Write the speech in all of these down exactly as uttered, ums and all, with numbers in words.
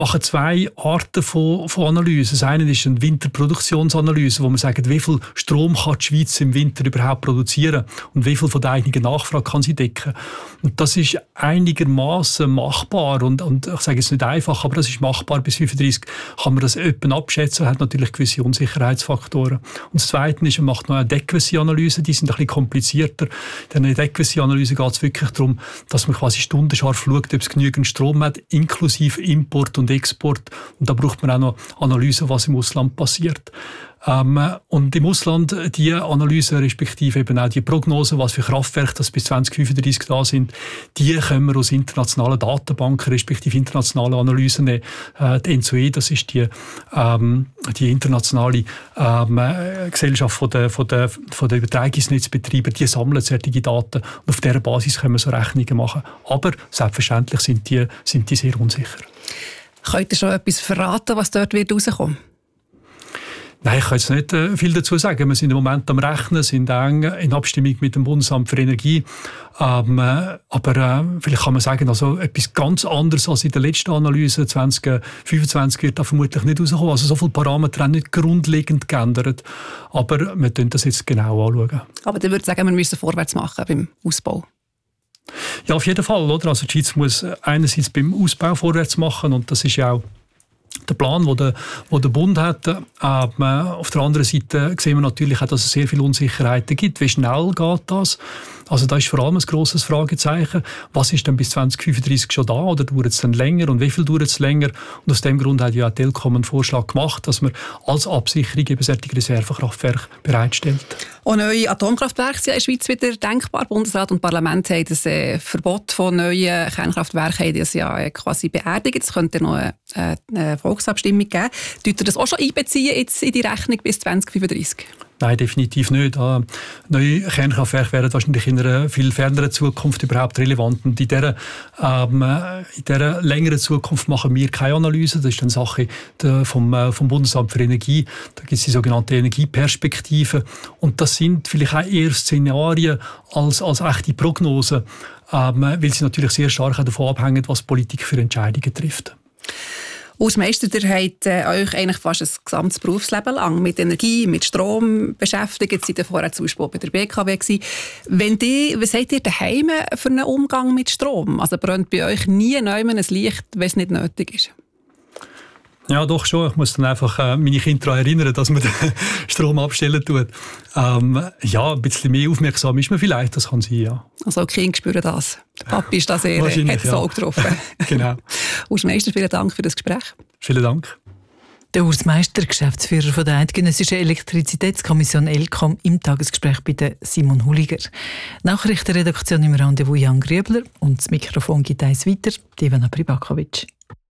machen zwei Arten von, von Analysen. Das eine ist eine Winterproduktionsanalyse, wo man sagt, wie viel Strom kann die Schweiz im Winter überhaupt produzieren und wie viel von der eigenen Nachfrage kann sie decken. Und das ist einigermaßen machbar und, und ich sage jetzt nicht einfach, aber das ist machbar. Bis fünfunddreissig kann man das etwa abschätzen, hat natürlich gewisse Unsicherheitsfaktoren. Und das Zweite ist, man macht noch eine Adequacy-Analyse, die sind ein bisschen komplizierter. In der Adequacy-Analyse geht es wirklich darum, dass man quasi stundenscharf schaut, ob es genügend Strom hat, inklusive Import und Export. Und da braucht man auch noch Analysen, was im Ausland passiert. Ähm, und im Ausland die Analyse, respektive eben auch die Prognose, was für Kraftwerke das bis zwanzig fünfunddreissig da sind, die können wir aus internationalen Datenbanken, respektive internationalen Analysen nehmen. Äh, die N Z O E, das ist die, ähm, die internationale ähm, Gesellschaft von der, von der, von der Übertragungsnetzbetreiber, die sammeln solche Daten und auf dieser Basis können wir so Rechnungen machen. Aber selbstverständlich sind die, sind die sehr unsicher. Könnt ihr schon etwas verraten, was dort wird rauskommen? Nein, ich kann jetzt nicht äh, viel dazu sagen. Wir sind im Moment am Rechnen, sind eng in Abstimmung mit dem Bundesamt für Energie. Ähm, äh, aber äh, vielleicht kann man sagen, also etwas ganz anderes als in der letzten Analyse zwanzig fünfundzwanzig wird da vermutlich nicht rauskommen. Also so viele Parameter haben nicht grundlegend geändert. Aber wir anschauen das jetzt genau anschauen. Aber dann würde ich sagen, wir müssen vorwärts machen beim Ausbau. Ja, auf jeden Fall. Oder? Also die Schweiz muss einerseits beim Ausbau vorwärts machen und das ist ja auch der Plan, den der, der Bund hat. Ähm, auf der anderen Seite sehen wir natürlich auch, dass es sehr viele Unsicherheiten gibt. Wie schnell geht das? Also da ist vor allem ein grosses Fragezeichen. Was ist denn bis zwanzig fünfunddreissig schon da oder dauert es dann länger und wie viel dauert es länger? Und aus dem Grund hat ja die Telkom einen Vorschlag gemacht, dass man als Absicherung eben solche Reservekraftwerke bereitstellt. Auch neue Atomkraftwerke sind in der Schweiz wieder denkbar. Bundesrat und Parlament haben das äh, Verbot von neuen Kernkraftwerken haben das ja äh, quasi beerdigt. Es könnte noch eine, äh, eine Volksabstimmung geben. Tut ihr das auch schon einbeziehen jetzt in die Rechnung bis zwanzig fünfunddreissig? Nein, definitiv nicht. Äh, neue Kernkraftwerke werden wahrscheinlich in einer viel ferneren Zukunft überhaupt relevant. Und in dieser, ähm, in dieser längeren Zukunft machen wir keine Analyse. Das ist eine Sache der, vom, äh, vom Bundesamt für Energie. Da gibt es die sogenannte Energieperspektive. Und das sind vielleicht auch eher Szenarien als, als echte Prognosen, ähm, weil sie natürlich sehr stark davon abhängen, was die Politik für Entscheidungen trifft. Urs Meister, ihr habt äh, euch eigentlich fast ein gesamtes Berufsleben lang mit Energie, mit Strom beschäftigt. Ihr seid vorher zum Beispiel bei der B K W gewesen. Wenn die, was seid ihr daheim für einen Umgang mit Strom? Also brennt bei euch nie neu ein Licht, wenn es nicht nötig ist? Ja, doch schon. Ich muss dann einfach äh, meine Kinder daran erinnern, dass man den Strom abstellen tut. Ähm, ja, ein bisschen mehr aufmerksam ist man vielleicht, das kann sein, ja. Also die Kinder spüren das. Der Papi ist da sehr, hat das Auge getroffen. Genau. Urs Meister, vielen Dank für das Gespräch. Vielen Dank. Der Urs Meister, Geschäftsführer von der Eidgenössischen Elektrizitätskommission ElCom, im Tagesgespräch bei der Simon Huliger. Nachrichtenredaktion im Rendezvous Jan Grübler und das Mikrofon gibt eins weiter, Ivana Pribakovic.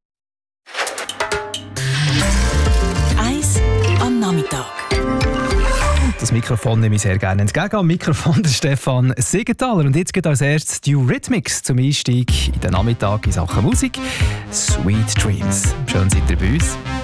Eins am Nachmittag. Das Mikrofon nehme ich sehr gerne entgegen. Am Mikrofon der Stefan Siegenthaler. Und jetzt geht als erstes die Eurythmics zum Einstieg in den Nachmittag in Sachen Musik. Sweet Dreams. Schön seid ihr bei uns.